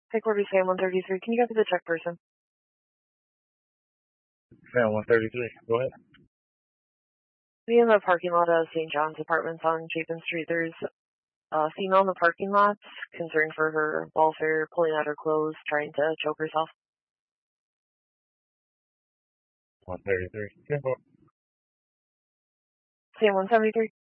Take Corby Sam 133. Can you get to the check person? Sam 133. Go ahead. Be in the parking lot of St. John's Apartments on Chapin Street. There's a female in the parking lot, concerned for her welfare, pulling out her clothes, trying to choke herself. 133. Sam 173.